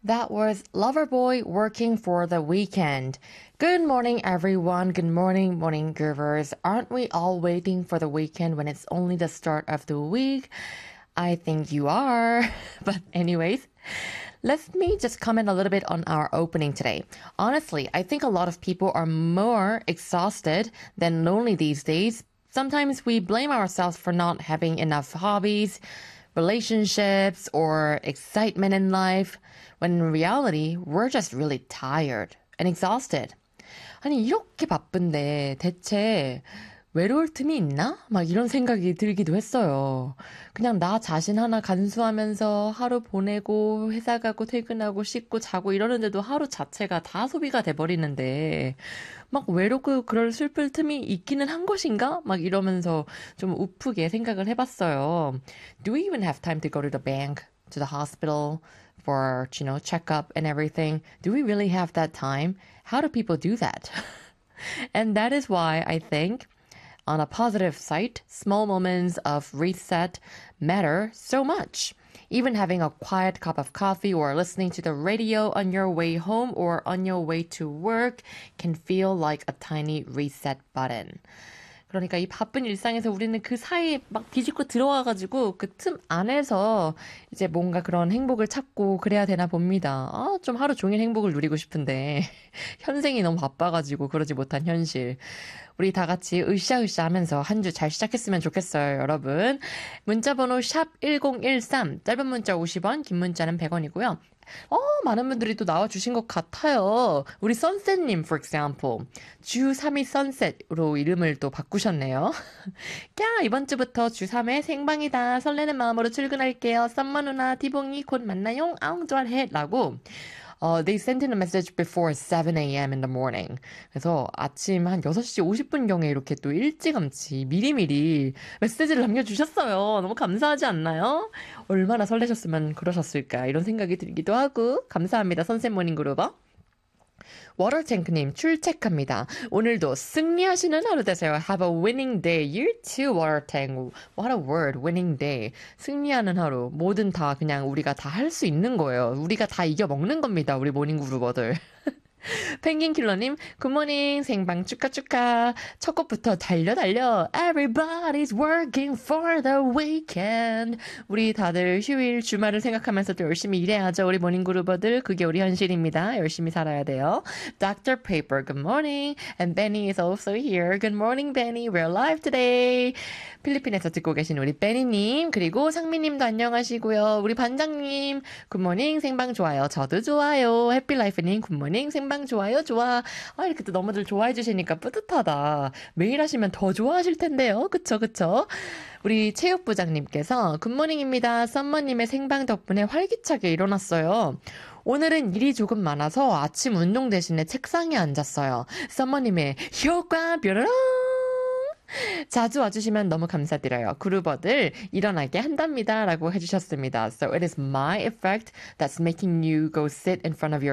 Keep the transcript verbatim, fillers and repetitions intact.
That was Loverboy working for the weekend. Good morning, everyone. Good morning, morning groovers. Aren't we all waiting for the weekend when it's only the start of the week? I think you are. But anyways, let me just comment a little bit on our opening today. Honestly, I think a lot of people are more exhausted than lonely these days. Sometimes we blame ourselves for not having enough hobbies, relationships, or excitement in life, when in reality, we're just really tired and exhausted. 아니, 이렇게 바쁜데 대체 외로울 틈이 있나? 막 이런 생각이 들기도 했어요. 그냥 나 자신 하나 간수하면서 하루 보내고 회사 가고 퇴근하고 씻고 자고 이러는데도 하루 자체가 다 소비가 돼버리는데 막 외롭고 그럴 슬플 틈이 있기는 한 것인가? 막 이러면서 좀 우프게 생각을 해봤어요. Do we even have time to go to the bank, to the hospital for, you know, checkup and everything? Do we really have that time? How do people do that? And that is why I think on a positive side, small moments of reset matter so much. Even having a quiet cup of coffee or listening to the radio on your way home or on your way to work can feel like a tiny reset button. 그러니까 이 바쁜 일상에서 우리는 그 사이에 막 뒤집고 들어와가지고 그 틈 안에서 이제 뭔가 그런 행복을 찾고 그래야 되나 봅니다. 아, 좀 하루 종일 행복을 누리고 싶은데 현생이 너무 바빠가지고 그러지 못한 현실. 우리 다 같이 으쌰으쌰 하면서 한 주 잘 시작했으면 좋겠어요, 여러분. 문자번호 샵 일공일삼, 짧은 문자 오십 원, 긴 문자는 백 원이고요. 어, 많은 분들이 또 나와주신 것 같아요. 우리 선셋님, for example. 주 삼 회 선셋으로 이름을 또 바꾸셨네요. 야, 이번 주부터 주 삼 회 생방이다. 설레는 마음으로 출근할게요. 썸머 누나, 디봉이 곧 만나요. 아웅 좋아해. 라고. Uh, they sent in a message before seven a.m. in the morning. 그래서 아침 한 여섯 시 오십 분경에 이렇게 또 일찌감치 미리미리 메시지를 남겨주셨어요. 너무 감사하지 않나요? 얼마나 설레셨으면 그러셨을까 이런 생각이 들기도 하고 감사합니다. 선셋 모닝그루버. 워터탱크님 출첵합니다. 오늘도 승리하시는 하루 되세요. Have a winning day. You too, 워터탱크. What a word, winning day. 승리하는 하루. 뭐든 다 그냥 우리가 다 할 수 있는 거예요. 우리가 다 이겨먹는 겁니다. 우리 모닝그루버들. 펭귄킬러님, 굿모닝, 생방 축하 축하. 첫 곡부터 달려 달려. Everybody's working for the weekend. 우리 다들 휴일, 주말을 생각하면서 또 열심히 일해야죠. 우리 모닝그루버들. 그게 우리 현실입니다. 열심히 살아야 돼요. doctor Paper, good morning. And Benny is also here. Good morning, Benny. We're live today. 필리핀에서 듣고 계신 우리 베니님, 그리고 상미님도 안녕하시고요. 우리 반장님, 굿모닝, 생방 좋아요. 저도 좋아요. 해피라이프님, 굿모닝, 생방 좋아요. 좋아. 아, 이렇게 또 너무들 좋아해 주시니까 뿌듯하다. 매일 하시면 더 좋아하실 텐데요. 그쵸, 그쵸? 우리 체육부장님께서 굿모닝입니다. 썸머님의 생방 덕분에 활기차게 일어났어요. 오늘은 일이 조금 많아서 아침 운동 대신에 책상에 앉았어요. 썸머님의 효과 뾰로롱! 자주 와주시면 너무 감사드려요. 그루버들 일어나게 한답니다. 라고 해주셨습니다. So it is my effect that's making you go sit in front of your